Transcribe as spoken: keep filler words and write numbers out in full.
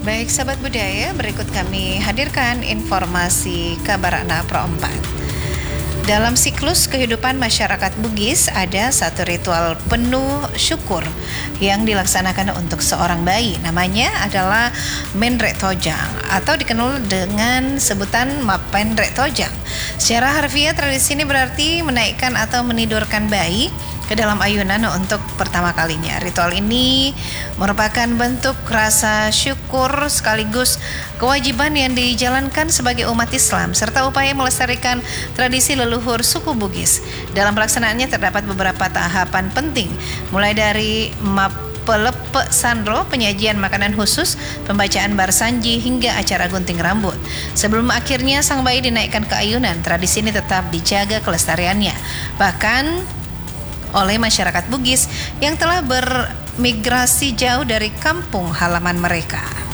Baik sahabat budaya, berikut kami hadirkan informasi kabar anak Pro empat. Dalam siklus kehidupan masyarakat Bugis ada satu ritual penuh syukur yang dilaksanakan untuk seorang bayi. Namanya adalah Menrek Tojang atau dikenal dengan sebutan Mapenrek Tojang. Secara harfiah tradisi ini berarti menaikkan atau menidurkan bayi ke dalam ayunan untuk pertama kalinya. Ritual ini merupakan bentuk rasa syukur sekaligus kewajiban yang dijalankan sebagai umat Islam serta upaya melestarikan tradisi leluhur suku Bugis. Dalam pelaksanaannya terdapat beberapa tahapan penting, mulai dari Mapelepe Sandro, penyajian makanan khusus, pembacaan barsanji hingga acara gunting rambut. Sebelum akhirnya sang bayi dinaikkan ke ayunan, tradisi ini tetap dijaga kelestariannya. Bahkan oleh masyarakat Bugis yang telah bermigrasi jauh dari kampung halaman mereka.